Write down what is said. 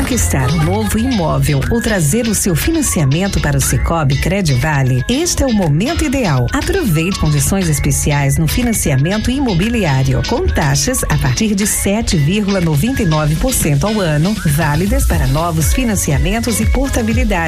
conquistar um novo imóvel ou trazer o seu financiamento para o Sicoob Credivale, este é o momento ideal. Aproveite condições especiais no financiamento imobiliário, com taxas a partir de 7,99% ao ano, válidas para novos financiamentos e portabilidade.